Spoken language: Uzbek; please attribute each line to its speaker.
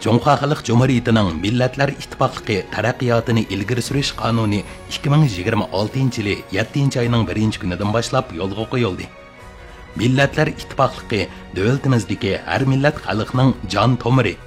Speaker 1: Жоңхо Халық Жумһурiyetining Millatlar Ittifoqligi taraqqiyotini ilgari surish qonuni 2026 yili 7 oyning 1 kunidan boshlab yo'lga qo'yildi. Millatlar Ittifoqligi davlatimizdagi har millat xalqning jon tomiri,